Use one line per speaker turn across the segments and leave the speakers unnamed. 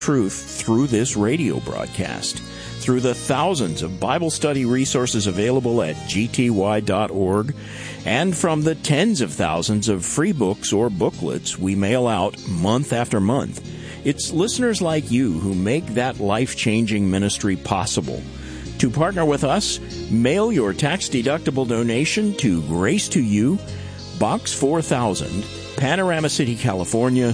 truth through this radio broadcast, through the thousands of Bible study resources available at gty.org, and from the tens of thousands of free books or booklets we mail out month after month. It's listeners like you who make that life-changing ministry possible. To partner with us, mail your tax-deductible donation to Grace to You, Box 4000, Panorama City, California,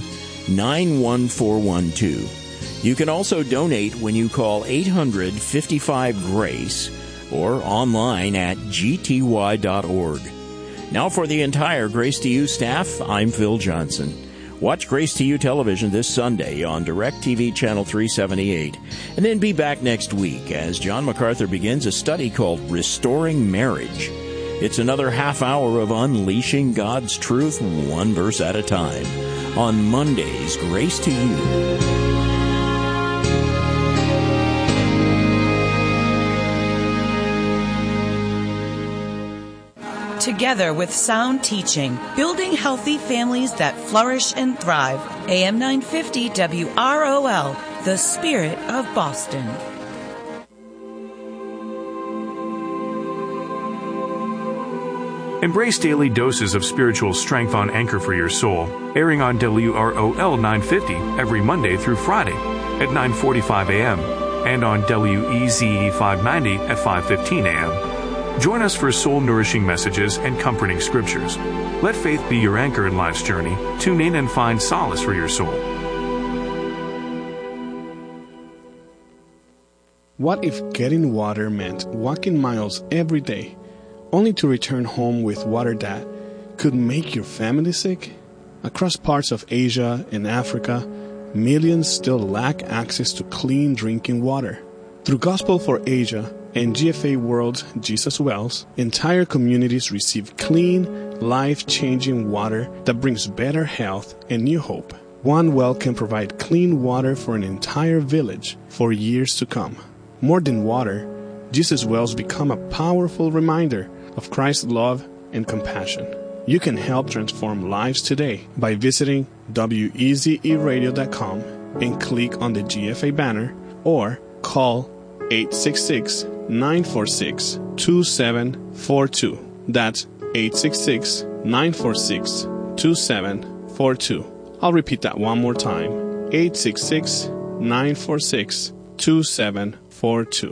91412. You can also donate when you call 800-55-GRACE or online at gty.org. Now for the entire Grace to You staff, I'm Phil Johnson. Watch Grace to You television this Sunday on DirecTV Channel 378, and then be back next week as John MacArthur begins a study called Restoring Marriage. It's another half hour of unleashing God's truth one verse at a time on Monday's Grace to You.
Together with sound teaching, building healthy families that flourish and thrive. AM 950 WROL, the spirit of Boston.
Embrace daily doses of spiritual strength on Anchor for Your Soul, airing on WROL 950 every Monday through Friday at 9:45 a.m. and on WEZE 590 at 5:15 a.m. Join us for soul-nourishing messages and comforting scriptures. Let faith be your anchor in life's journey. Tune in and find solace for your soul.
What if getting water meant walking miles every day, only to return home with water that could make your family sick? Across parts of Asia and Africa, millions still lack access to clean drinking water. Through Gospel for Asia and GFA World's Jesus Wells, entire communities receive clean, life-changing water that brings better health and new hope. One well can provide clean water for an entire village for years to come. More than water, Jesus Wells become a powerful reminder of Christ's love and compassion. You can help transform lives today by visiting wezeradio.com and click on the GFA banner or call 866-946-2742. That's 866-946-2742. I'll repeat that one more time. 866-946-2742.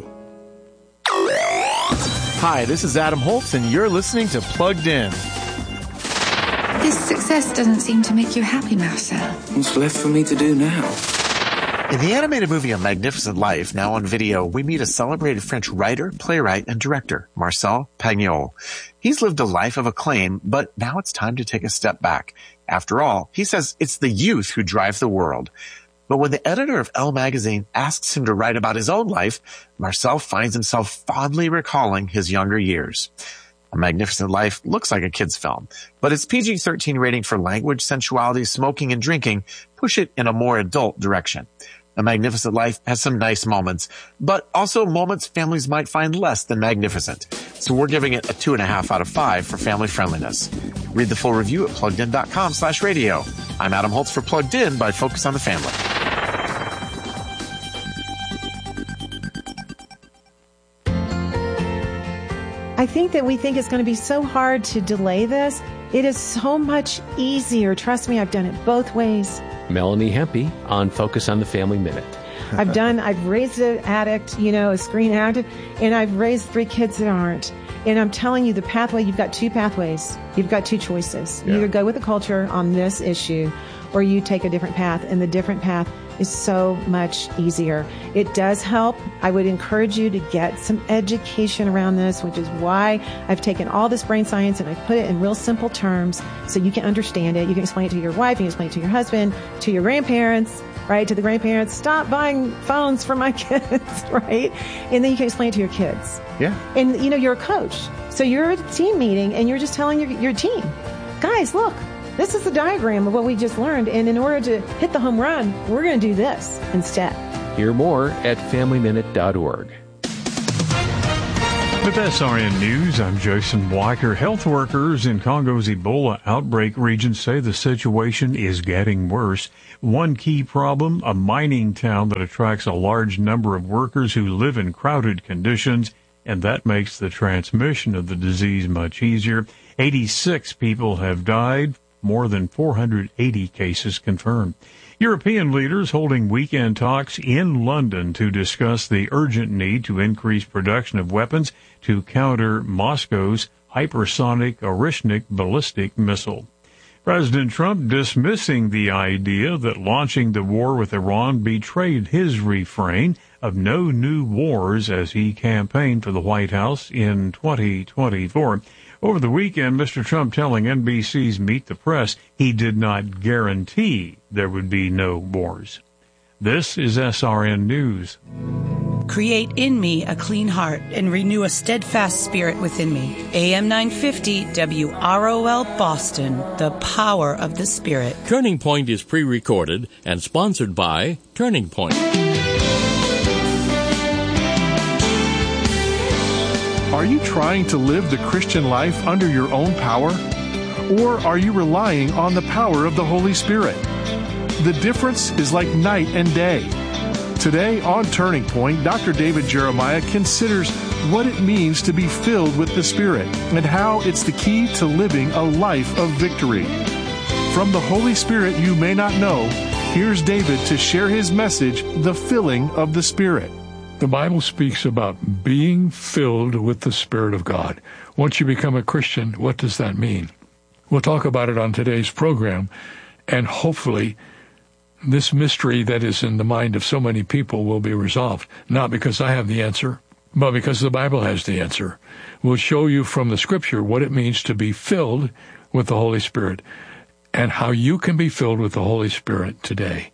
Hi, this is Adam Holtz, and you're listening to Plugged In.
This success doesn't seem to make you happy, Marcel.
What's left for me to do now?
In the animated movie A Magnificent Life, now on video, we meet a celebrated French writer, playwright, and director, Marcel Pagnol. He's lived a life of acclaim, but now it's time to take a step back. After all, he says it's the youth who drive the world. But when the editor of Elle magazine asks him to write about his own life, Marcel finds himself fondly recalling his younger years. A Magnificent Life looks like a kid's film, but its PG-13 rating for language, sensuality, smoking, and drinking push it in a more adult direction. A Magnificent Life has some nice moments, but also moments families might find less than magnificent. So we're giving it a 2.5 out of 5 for family friendliness. Read the full review at pluggedin.com/radio. I'm Adam Holtz for Plugged In by Focus on the Family.
I think that we think it's going to be so hard to delay this. It is so much easier. Trust me, I've done it both ways.
Melanie Hempy on Focus on the Family Minute.
I've raised an addict, a screen addict, and I've raised 3 kids that aren't. And I'm telling you, the pathway, you've got 2 pathways. You've got 2 choices. You either go with the culture on this issue, or you take a different path, and the different path is so much easier. It does help. I would encourage you to get some education around this, which is why I've taken all this brain science and I put it in real simple terms so you can understand it. You can explain it to your wife, you can explain it to your husband, to your grandparents, right? To the grandparents, stop buying phones for my kids, right? And then you can explain it to your kids.
Yeah.
And, you're a coach. So you're at a team meeting and you're just telling your team, guys, look, this is the diagram of what we just learned. And in order to hit the home run, we're going to do this instead.
Hear more at FamilyMinute.org.
With SRN News, I'm Jason Blacker. Health workers in Congo's Ebola outbreak region say the situation is getting worse. One key problem, a mining town that attracts a large number of workers who live in crowded conditions, and that makes the transmission of the disease much easier. 86 people have died, more than 480 cases confirmed. European leaders holding weekend talks in London to discuss the urgent need to increase production of weapons to counter Moscow's hypersonic Orishnik ballistic missile. President Trump dismissing the idea that launching the war with Iran betrayed his refrain of no new wars as he campaigned for the White House in 2024. Over the weekend, Mr. Trump telling NBC's Meet the Press he did not guarantee there would be no wars. This is SRN News.
Create in me a clean heart and renew a steadfast spirit within me. AM 950 WROL Boston, the power of the Spirit.
Turning Point is pre-recorded and sponsored by Turning Point.
Are you trying to live the Christian life under your own power? Or are you relying on the power of the Holy Spirit? The difference is like night and day. Today on Turning Point, Dr. David Jeremiah considers what it means to be filled with the Spirit and how it's the key to living a life of victory. From the Holy Spirit you may not know, here's David to share his message, The Filling of the Spirit.
The Bible speaks about being filled with the Spirit of God. Once you become a Christian, what does that mean? We'll talk about it on today's program, and hopefully this mystery that is in the mind of so many people will be resolved, not because I have the answer, but because the Bible has the answer. We'll show you from the Scripture what it means to be filled with the Holy Spirit and how you can be filled with the Holy Spirit today.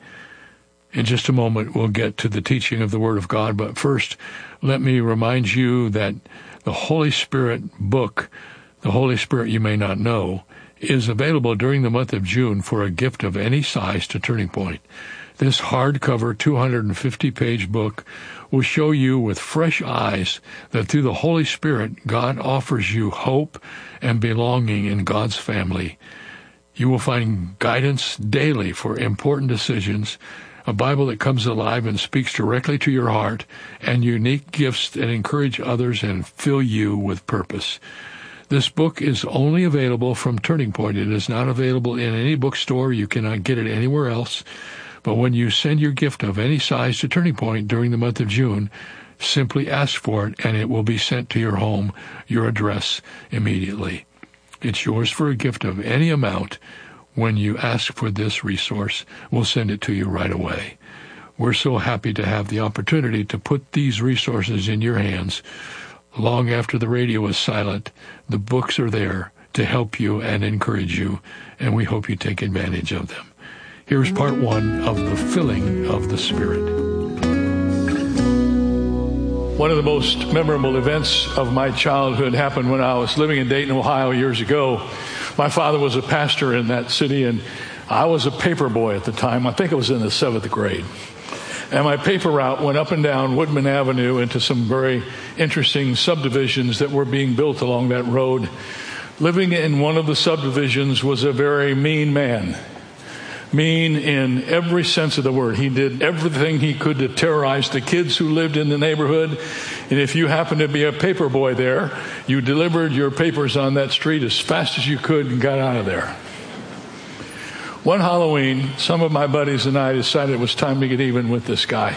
In just a moment, we'll get to the teaching of the Word of God, but first, let me remind you that the Holy Spirit book, The Holy Spirit You May Not Know, is available during the month of June for a gift of any size to Turning Point. This hardcover 250-page book will show you with fresh eyes that through the Holy Spirit, God offers you hope and belonging in God's family. You will find guidance daily for important decisions, a Bible that comes alive and speaks directly to your heart, and unique gifts that encourage others and fill you with purpose. This book is only available from Turning Point. It is not available in any bookstore. You cannot get it anywhere else. But when you send your gift of any size to Turning Point during the month of June, simply ask for it, and it will be sent to your home, your address, immediately. It's yours for a gift of any amount. When you ask for this resource, we'll send it to you right away. We're so happy to have the opportunity to put these resources in your hands. Long after the radio is silent, the books are there to help you and encourage you, and we hope you take advantage of them. Here's part one of The Filling of the Spirit. One of the most memorable events of my childhood happened when I was living in Dayton, Ohio years ago. My father was a pastor in that city, and I was a paper boy at the time. I think I was in the 7th grade. And my paper route went up and down Woodman Avenue into some very interesting subdivisions that were being built along that road. Living in one of the subdivisions was a very mean man. Mean in every sense of the word. He did everything he could to terrorize the kids who lived in the neighborhood. And if you happened to be a paper boy there, you delivered your papers on that street as fast as you could and got out of there. One Halloween, some of my buddies and I decided it was time to get even with this guy.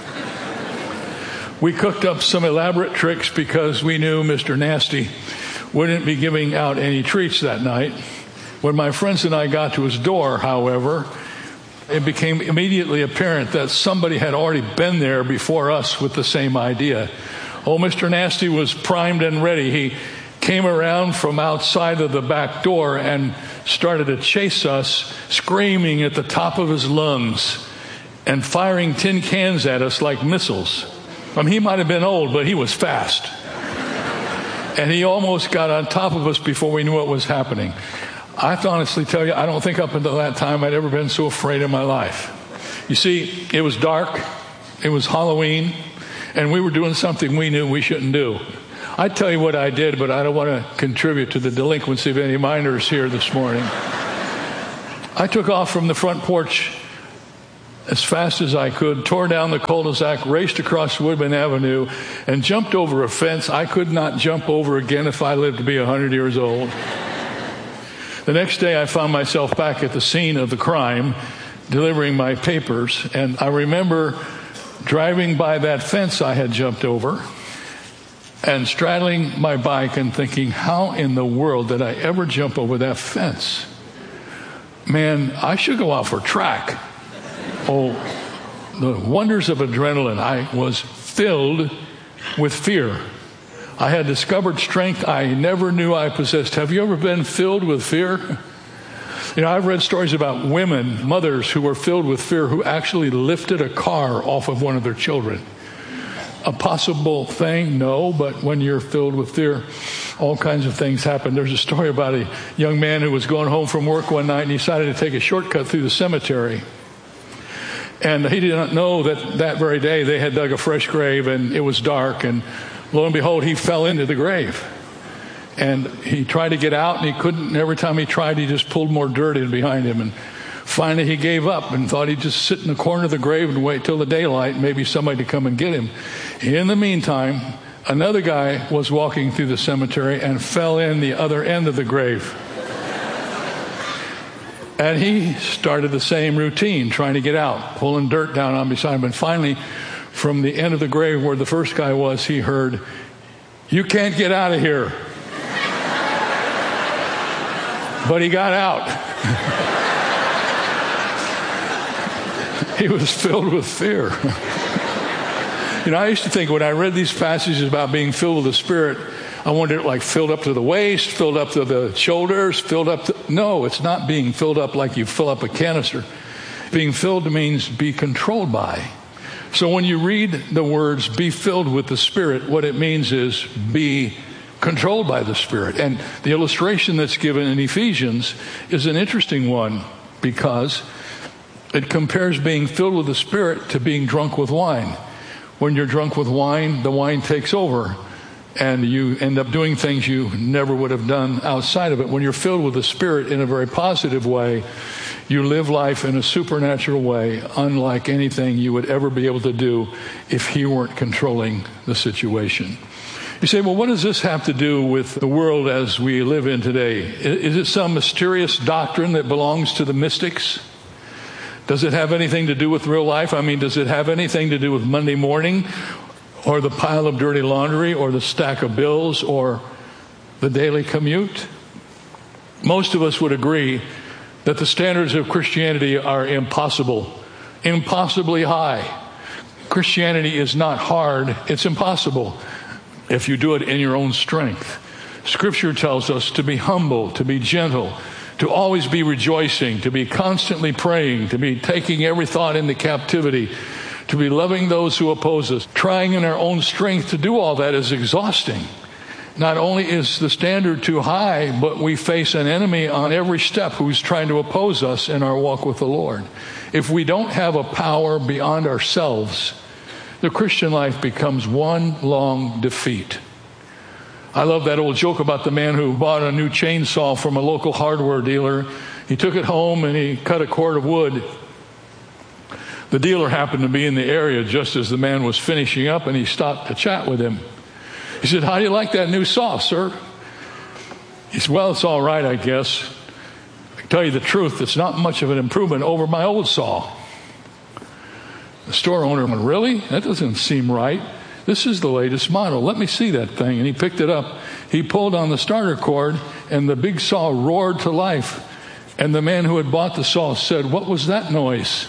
We cooked up some elaborate tricks because we knew Mr. Nasty wouldn't be giving out any treats that night. When my friends and I got to his door, however, it became immediately apparent that somebody had already been there before us with the same idea. Oh, Mr. Nasty was primed and ready. He came around from outside of the back door and started to chase us, screaming at the top of his lungs and firing tin cans at us like missiles. I mean, he might have been old, but he was fast. And he almost got on top of us before we knew what was happening. I have to honestly tell you, I don't think up until that time I'd ever been so afraid in my life. You see, it was dark, it was Halloween, and we were doing something we knew we shouldn't do. I tell you what I did, but I don't want to contribute to the delinquency of any minors here this morning. I took off from the front porch as fast as I could, tore down the cul-de-sac, raced across Woodman Avenue, and jumped over a fence I could not jump over again if I lived to be 100 years old. The next day, I found myself back at the scene of the crime, delivering my papers, and I remember driving by that fence I had jumped over and straddling my bike and thinking, how in the world did I ever jump over that fence? Man, I should go out for track. Oh, the wonders of adrenaline. I was filled with fear. I had discovered strength I never knew I possessed. Have you ever been filled with fear? You know, I've read stories about women, mothers who were filled with fear who actually lifted a car off of one of their children. A possible thing? No, but when you're filled with fear, all kinds of things happen. There's a story about a young man who was going home from work one night and he decided to take a shortcut through the cemetery. And he did not know that very day they had dug a fresh grave and it was dark, and lo and behold, he fell into the grave. And he tried to get out and he couldn't. And every time he tried, he just pulled more dirt in behind him. And finally he gave up and thought he'd just sit in the corner of the grave and wait till the daylight, and maybe somebody to come and get him. In the meantime, another guy was walking through the cemetery and fell in the other end of the grave. And he started the same routine, trying to get out, pulling dirt down on beside him. And finally, from the end of the grave where the first guy was, he heard, "You can't get out of here." But he got out. He was filled with fear. You know, I used to think when I read these passages about being filled with the Spirit, I wondered, like, filled up to the waist, filled up to the shoulders, filled up to... No, it's not being filled up like you fill up a canister. Being filled means be controlled by. So when you read the words, be filled with the Spirit, what it means is be controlled by the Spirit. And the illustration that's given in Ephesians is an interesting one because it compares being filled with the Spirit to being drunk with wine. When you're drunk with wine, the wine takes over, and you end up doing things you never would have done outside of it. When you're filled with the Spirit in a very positive way, you live life in a supernatural way, unlike anything you would ever be able to do if He weren't controlling the situation. You say, well, what does this have to do with the world as we live in today? Is it some mysterious doctrine that belongs to the mystics? Does it have anything to do with real life? I mean, does it have anything to do with Monday morning, or the pile of dirty laundry, or the stack of bills, or the daily commute? Most of us would agree that the standards of Christianity are impossibly high. Christianity is not hard, it's impossible if you do it in your own strength. Scripture tells us to be humble, to be gentle, to always be rejoicing, to be constantly praying, to be taking every thought into captivity, to be loving those who oppose us. Trying in our own strength to do all that is exhausting. Not only is the standard too high, but we face an enemy on every step who's trying to oppose us in our walk with the Lord. If we don't have a power beyond ourselves, the Christian life becomes one long defeat. I love that old joke about the man who bought a new chainsaw from a local hardware dealer. He took it home and he cut a cord of wood. The dealer happened to be in the area just as the man was finishing up, and he stopped to chat with him. He said, "How do you like that new saw, sir?" He said, "Well, it's all right, I guess. I can tell you the truth, it's not much of an improvement over my old saw." The store owner went, "Really? That doesn't seem right. This is the latest model. Let me see that thing." And he picked it up. He pulled on the starter cord, and the big saw roared to life. And the man who had bought the saw said, "What was that noise?"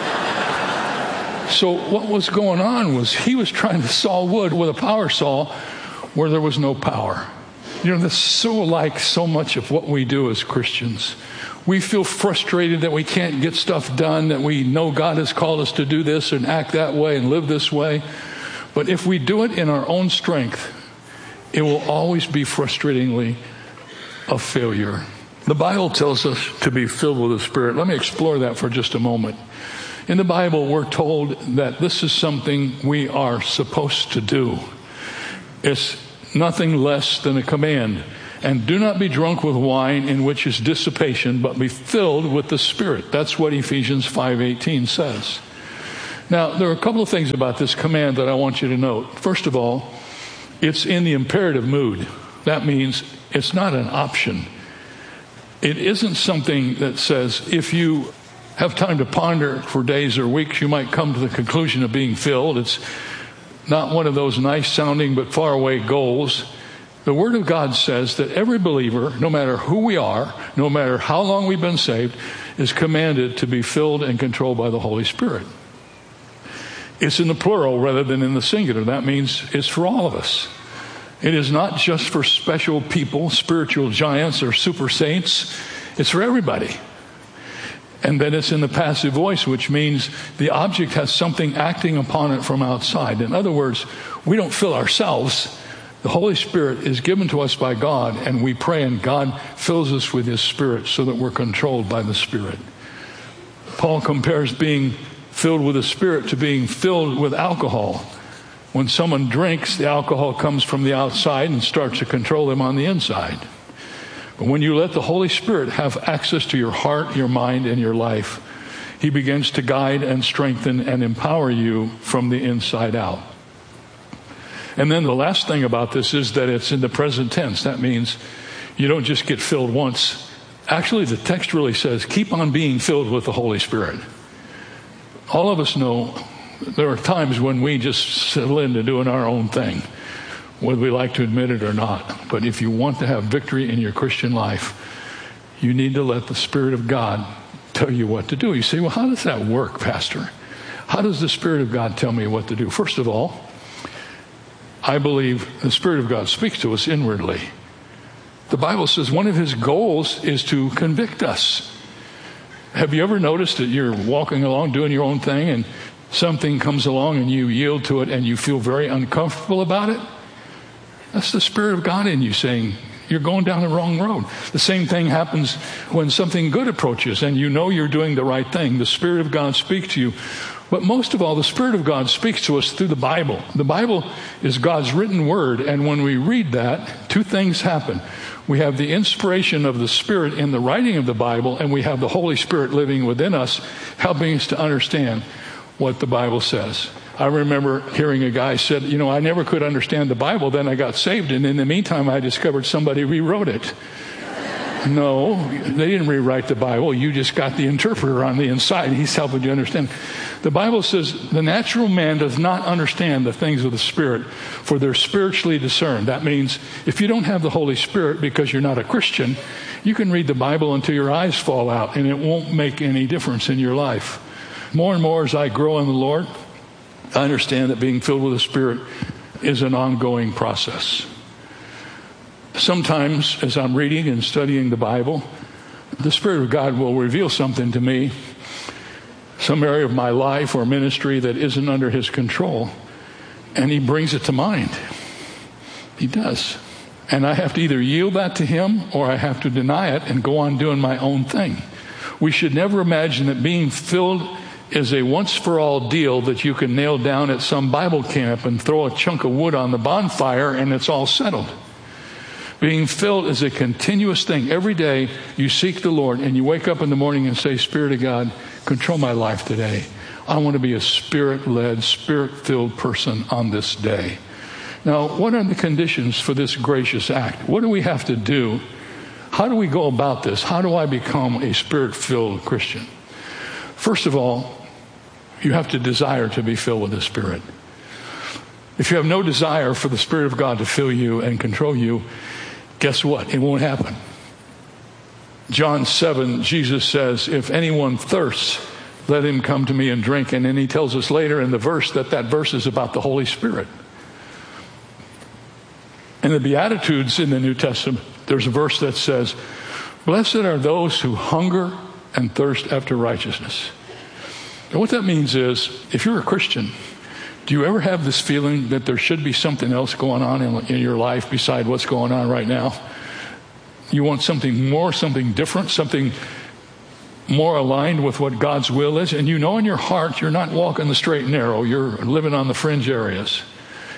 So what was going on was he was trying to saw wood with a power saw where there was no power. You know, that's so like so much of what we do as Christians. We feel frustrated that we can't get stuff done, that we know God has called us to do this and act that way and live this way. But if we do it in our own strength, it will always be frustratingly a failure. The Bible tells us to be filled with the Spirit. Let me explore that for just a moment. In the Bible, we're told that this is something we are supposed to do. It's nothing less than a command. And do not be drunk with wine, in which is dissipation, but be filled with the Spirit. That's what Ephesians 5:18 says. Now, there are a couple of things about this command that I want you to note. First of all, it's in the imperative mood. That means it's not an option. It isn't something that says if you have time to ponder for days or weeks, you might come to the conclusion of being filled. It's not one of those nice sounding but far away goals. The Word of God says that every believer, no matter who we are, no matter how long we've been saved, is commanded to be filled and controlled by the Holy Spirit. It's in the plural rather than in the singular. That means it's for all of us. It is not just for special people, spiritual giants or super saints. It's for everybody. And then it's in the passive voice, which means the object has something acting upon it from outside. In other words, we don't fill ourselves. The Holy Spirit is given to us by God, and we pray, and God fills us with His Spirit so that we're controlled by the Spirit. Paul compares being filled with the Spirit to being filled with alcohol. When someone drinks, the alcohol comes from the outside and starts to control them on the inside. But when you let the Holy Spirit have access to your heart, your mind, and your life, He begins to guide and strengthen and empower you from the inside out. And then the last thing about this is that it's in the present tense. That means you don't just get filled once. Actually, the text really says, keep on being filled with the Holy Spirit. All of us know there are times when we just settle into doing our own thing, whether we like to admit it or not. But if you want to have victory in your Christian life, you need to let the Spirit of God tell you what to do. You say, well, how does that work, Pastor? How does the Spirit of God tell me what to do? First of all, I believe the Spirit of God speaks to us inwardly. The Bible says one of His goals is to convict us. Have you ever noticed that you're walking along doing your own thing and something comes along and you yield to it and you feel very uncomfortable about it? That's the Spirit of God in you saying, you're going down the wrong road. The same thing happens when something good approaches and you know you're doing the right thing. The Spirit of God speaks to you. But most of all, the Spirit of God speaks to us through the Bible. The Bible is God's written word, and when we read that, two things happen. We have the inspiration of the Spirit in the writing of the Bible, and we have the Holy Spirit living within us, helping us to understand what the Bible says. I remember hearing a guy said, I never could understand the Bible, then I got saved, and in the meantime I discovered somebody rewrote it. No, they didn't rewrite the Bible. You just got the interpreter on the inside. He's helping you understand. The Bible says the natural man does not understand the things of the Spirit, for they're spiritually discerned. That means if you don't have the Holy Spirit because you're not a Christian, you can read the Bible until your eyes fall out, and it won't make any difference in your life. More and more as I grow in the Lord, I understand that being filled with the Spirit is an ongoing process. Sometimes as I'm reading and studying the Bible, the Spirit of God will reveal something to me, some area of my life or ministry that isn't under His control, and He brings it to mind. He does. And I have to either yield that to Him or I have to deny it and go on doing my own thing. We should never imagine that being filled is a once-for-all deal that you can nail down at some Bible camp and throw a chunk of wood on the bonfire and it's all settled. Being filled is a continuous thing. Every day you seek the Lord and you wake up in the morning and say, Spirit of God, control my life today. I want to be a Spirit-led, Spirit-filled person on this day. Now, what are the conditions for this gracious act? What do we have to do? How do we go about this? How do I become a Spirit-filled Christian? First of all, you have to desire to be filled with the Spirit. If you have no desire for the Spirit of God to fill you and control you, guess what? It won't happen. John 7, Jesus says, if anyone thirsts, let him come to me and drink. And then he tells us later in the verse that verse is about the Holy Spirit. In the Beatitudes in the New Testament, there's a verse that says, blessed are those who hunger and thirst after righteousness. And what that means is, if you're a Christian, do you ever have this feeling that there should be something else going on in your life beside what's going on right now? You want something more, something different, something more aligned with what God's will is, and you know in your heart you're not walking the straight and narrow, you're living on the fringe areas.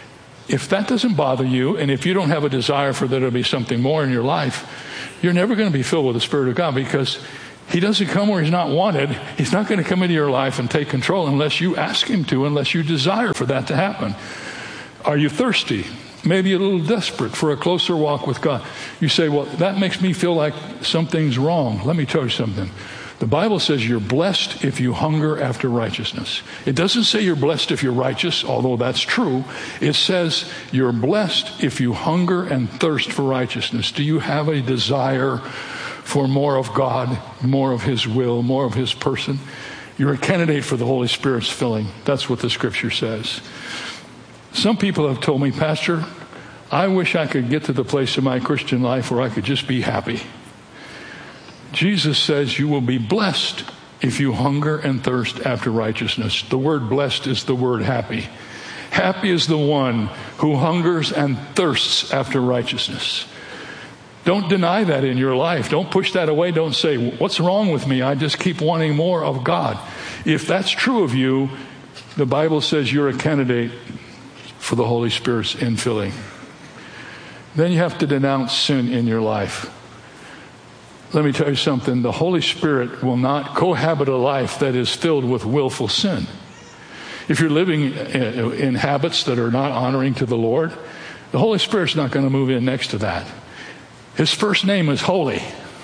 If that doesn't bother you, and if you don't have a desire for there to be something more in your life, you're never going to be filled with the Spirit of God, because He doesn't come where He's not wanted. He's not going to come into your life and take control unless you ask Him to, unless you desire for that to happen. Are you thirsty? Maybe a little desperate for a closer walk with God. You say, well, that makes me feel like something's wrong. Let me tell you something. The Bible says you're blessed if you hunger after righteousness. It doesn't say you're blessed if you're righteous, although that's true. It says you're blessed if you hunger and thirst for righteousness. Do you have a desire for more of God, more of His will, more of His person? You're a candidate for the Holy Spirit's filling. That's what the Scripture says. Some people have told me, Pastor, I wish I could get to the place in my Christian life where I could just be happy. Jesus says you will be blessed if you hunger and thirst after righteousness. The word blessed is the word happy. Happy is the one who hungers and thirsts after righteousness. Don't deny that in your life. Don't push that away. Don't say, what's wrong with me? I just keep wanting more of God. If that's true of you, the Bible says you're a candidate for the Holy Spirit's infilling. Then you have to denounce sin in your life. Let me tell you something. The Holy Spirit will not cohabit a life that is filled with willful sin. If you're living in habits that are not honoring to the Lord, the Holy Spirit's not going to move in next to that. His first name is holy.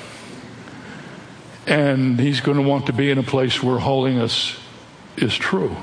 And He's going to want to be in a place where holiness is true.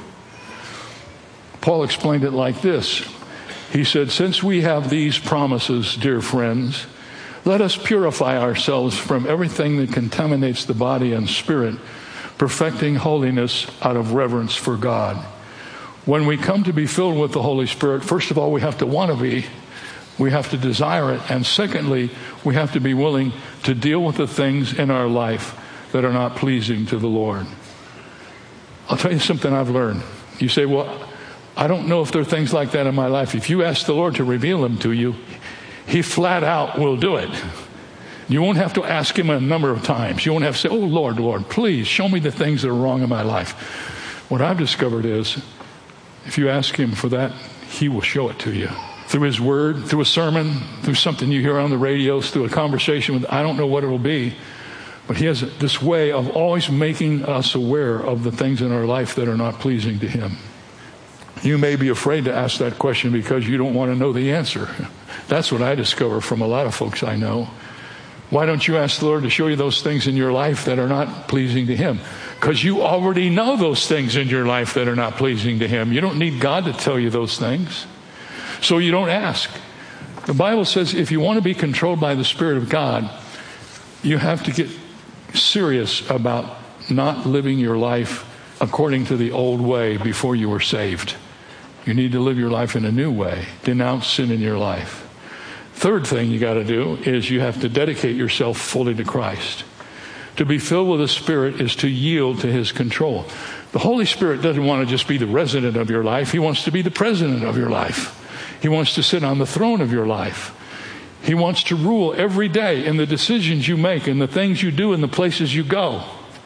Paul explained it like this. He said, since we have these promises, dear friends, let us purify ourselves from everything that contaminates the body and spirit, perfecting holiness out of reverence for God. When we come to be filled with the Holy Spirit, first of all, we have to want to be. We have to desire it. And secondly, we have to be willing to deal with the things in our life that are not pleasing to the Lord. I'll tell you something I've learned. You say, well, I don't know if there are things like that in my life. If you ask the Lord to reveal them to you, He flat out will do it. You won't have to ask Him a number of times. You won't have to say, oh, Lord, please show me the things that are wrong in my life. What I've discovered is, if you ask Him for that, He will show it to you. Through His Word, through a sermon, through something you hear on the radios, through a conversation with, I don't know what it will be, but He has this way of always making us aware of the things in our life that are not pleasing to Him. You may be afraid to ask that question because you don't want to know the answer. That's what I discover from a lot of folks I know. Why don't you ask the Lord to show you those things in your life that are not pleasing to Him? Because you already know those things in your life that are not pleasing to Him. You don't need God to tell you those things. So you don't ask. The Bible says if you want to be controlled by the Spirit of God, you have to get serious about not living your life according to the old way before you were saved. You need to live your life in a new way. Denounce sin in your life. Third thing you got to do is you have to dedicate yourself fully to Christ. To be filled with the Spirit is to yield to His control. The Holy Spirit doesn't want to just be the resident of your life. He wants to be the president of your life. He wants to sit on the throne of your life. He wants to rule every day in the decisions you make, in the things you do, in the places you go.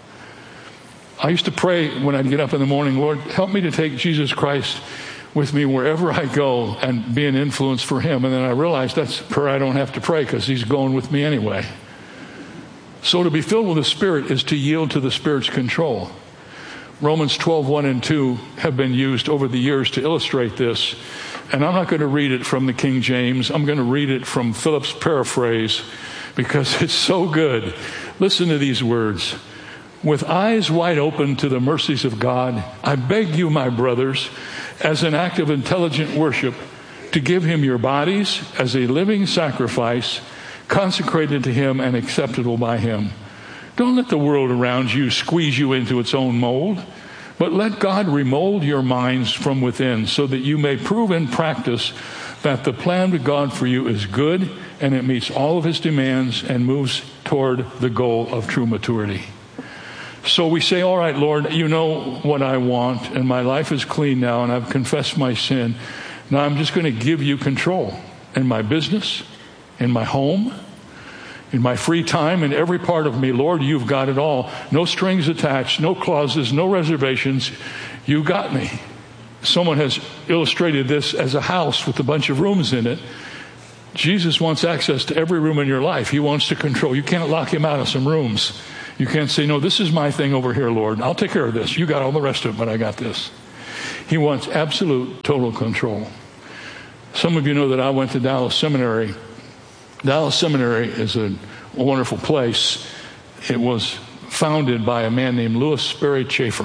I used to pray when I'd get up in the morning, Lord, help me to take Jesus Christ with me wherever I go and be an influence for Him. And then I realized that's a prayer I don't have to pray because He's going with me anyway. So to be filled with the Spirit is to yield to the Spirit's control. Romans 12:1 and 2 have been used over the years to illustrate this. And I'm not going to read it from the King James. I'm going to read it from Phillips' paraphrase because it's so good. Listen to these words. With eyes wide open to the mercies of God, I beg you, my brothers, as an act of intelligent worship, to give Him your bodies as a living sacrifice, consecrated to Him and acceptable by Him. Don't let the world around you squeeze you into its own mold, but let God remold your minds from within so that you may prove in practice that the plan of God for you is good and it meets all of His demands and moves toward the goal of true maturity. So we say, all right, Lord, you know what I want, and my life is clean now, and I've confessed my sin. Now I'm just going to give you control in my business, in my home, in my free time, in every part of me. Lord, you've got it all. No strings attached, no clauses, no reservations. You got me. Someone has illustrated this as a house with a bunch of rooms in it. Jesus wants access to every room in your life. He wants to control. You can't lock him out of some rooms. You can't say, no, this is my thing over here, Lord. I'll take care of this. You got all the rest of it, but I got this. He wants absolute, total control. Some of you know that I went to Dallas Seminary. Dallas Seminary is a wonderful place. It was founded by a man named Lewis Sperry Chafer.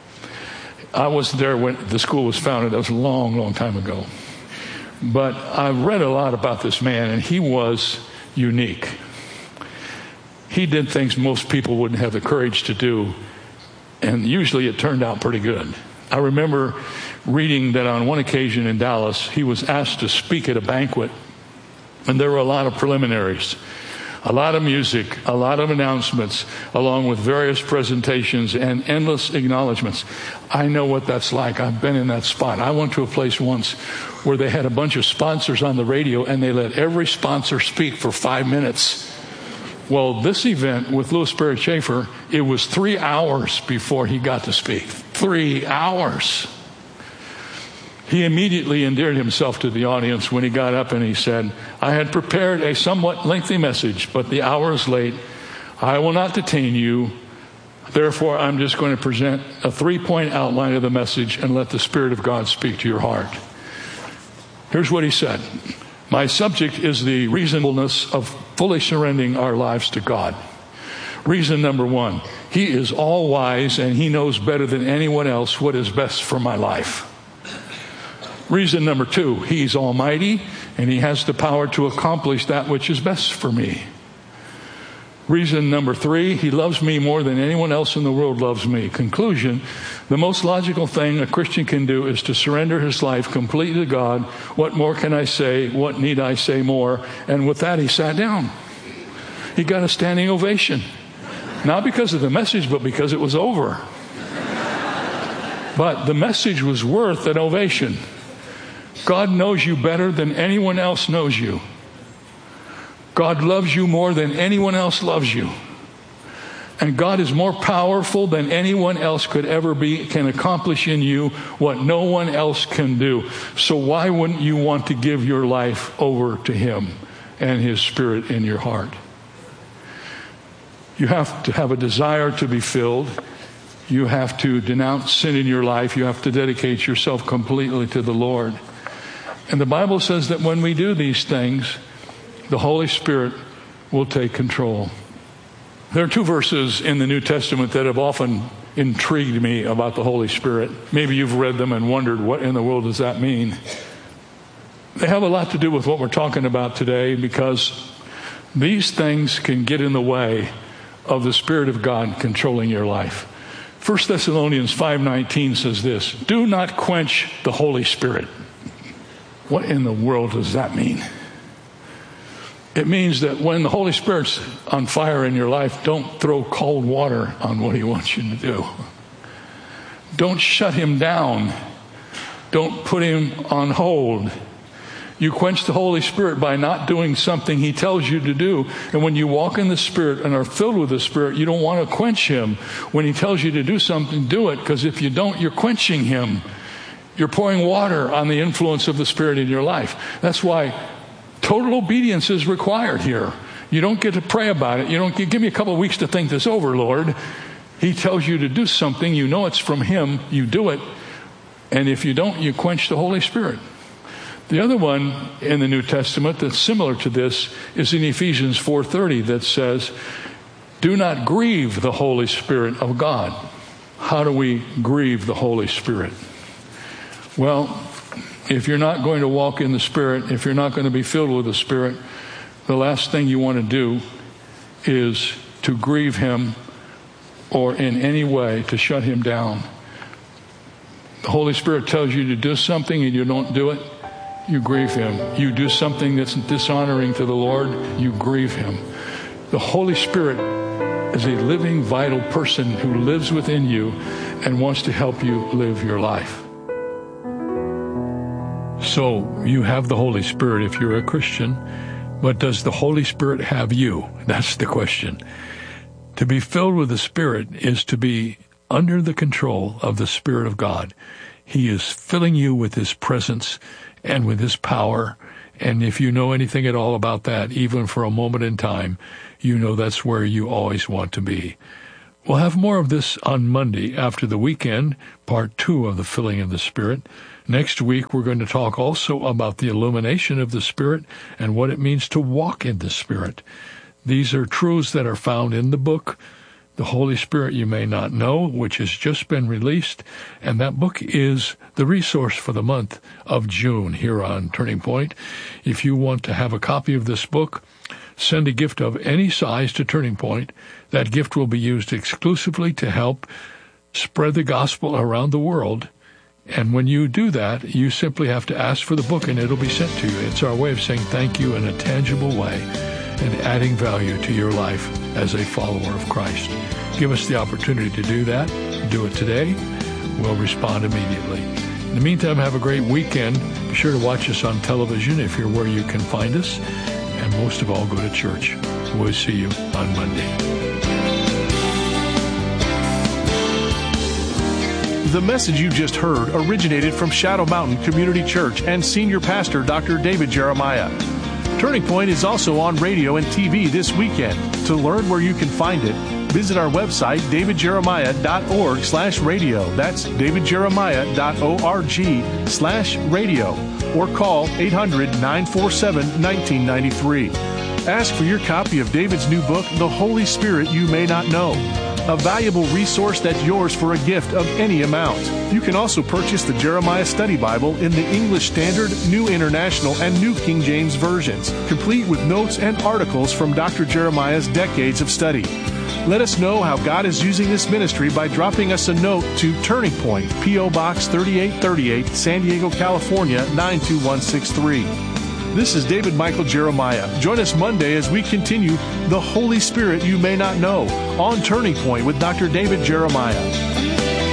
I was there when the school was founded. That was a long, long time ago. But I read a lot about this man, and he was unique. He did things most people wouldn't have the courage to do, and usually it turned out pretty good. I remember reading that on one occasion in Dallas, he was asked to speak at a banquet, and there were a lot of preliminaries, a lot of music, a lot of announcements, along with various presentations and endless acknowledgments. I know what that's like. I've been in that spot. I went to a place once where they had a bunch of sponsors on the radio, and they let every sponsor speak for 5 minutes. Well, this event with Lewis Sperry Chafer, it was 3 hours before he got to speak. 3 hours. He immediately endeared himself to the audience when he got up and he said, I had prepared a somewhat lengthy message, but the hour is late. I will not detain you. Therefore, I'm just going to present a 3-point outline of the message and let the Spirit of God speak to your heart. Here's what he said. My subject is the reasonableness of fully surrendering our lives to God. Reason number 1, He is all wise and He knows better than anyone else what is best for my life. Reason number 2, He's almighty and He has the power to accomplish that which is best for me. Reason number 3, He loves me more than anyone else in the world loves me. Conclusion, the most logical thing a Christian can do is to surrender his life completely to God. What more can I say? What need I say more? And with that, he sat down. He got a standing ovation. Not because of the message, but because it was over. But the message was worth an ovation. God knows you better than anyone else knows you. God loves you more than anyone else loves you. And God is more powerful than anyone else could ever be, can accomplish in you what no one else can do. So why wouldn't you want to give your life over to Him and His Spirit in your heart? You have to have a desire to be filled. You have to denounce sin in your life. You have to dedicate yourself completely to the Lord. And the Bible says that when we do these things, the Holy Spirit will take control. There are 2 verses in the New Testament that have often intrigued me about the Holy Spirit. Maybe you've read them and wondered, what in the world does that mean? They have a lot to do with what we're talking about today, because these things can get in the way of the Spirit of God controlling your life. 1 Thessalonians 5:19 says this, do not quench the Holy Spirit. What in the world does that mean? It means that when the Holy Spirit's on fire in your life, don't throw cold water on what He wants you to do. Don't shut Him down. Don't put Him on hold. You quench the Holy Spirit by not doing something He tells you to do. And when you walk in the Spirit and are filled with the Spirit, you don't want to quench Him. When He tells you to do something, do it. Because if you don't, you're quenching Him. You're pouring water on the influence of the Spirit in your life. That's why total obedience is required here. You don't get to pray about it. You don't give me a couple of weeks to think this over, Lord. He tells you to do something. You know it's from Him. You do it. And if you don't, you quench the Holy Spirit. The other one in the New Testament that's similar to this is in Ephesians 4:30 that says, do not grieve the Holy Spirit of God. How do we grieve the Holy Spirit? Well, if you're not going to walk in the Spirit, if you're not going to be filled with the Spirit, the last thing you want to do is to grieve Him or in any way to shut Him down. The Holy Spirit tells you to do something and you don't do it, you grieve Him. You do something that's dishonoring to the Lord, you grieve Him. The Holy Spirit is a living, vital person who lives within you and wants to help you live your life. So you have the Holy Spirit if you're a Christian, but does the Holy Spirit have you? That's the question. To be filled with the Spirit is to be under the control of the Spirit of God. He is filling you with His presence and with His power. And if you know anything at all about that, even for a moment in time, you know that's where you always want to be. We'll have more of this on Monday after the weekend, part 2 of the filling of the Spirit. Next week, we're going to talk also about the illumination of the Spirit and what it means to walk in the Spirit. These are truths that are found in the book, The Holy Spirit You May Not Know, which has just been released, and that book is the resource for the month of June here on Turning Point. If you want to have a copy of this book, send a gift of any size to Turning Point. That gift will be used exclusively to help spread the gospel around the world. And when you do that, you simply have to ask for the book and it'll be sent to you. It's our way of saying thank you in a tangible way and adding value to your life as a follower of Christ. Give us the opportunity to do that. Do it today. We'll respond immediately. In the meantime, have a great weekend. Be sure to watch us on television if you're where you can find us. And most of all, go to church. We'll see you on Monday.
The message you just heard originated from Shadow Mountain Community Church and Senior Pastor Dr. David Jeremiah. Turning Point is also on radio and TV this weekend. To learn where you can find it, visit our website, davidjeremiah.org/radio. That's davidjeremiah.org/radio. Or call 800-947-1993. Ask for your copy of David's new book, The Holy Spirit You May Not Know, a valuable resource that's yours for a gift of any amount. You can also purchase the Jeremiah Study Bible in the English Standard, New International, and New King James versions, complete with notes and articles from Dr. Jeremiah's decades of study. Let us know how God is using this ministry by dropping us a note to Turning Point, P.O. Box 3838, San Diego, California, 92163. This is David Michael Jeremiah. Join us Monday as we continue The Holy Spirit You May Not Know on Turning Point with Dr. David Jeremiah.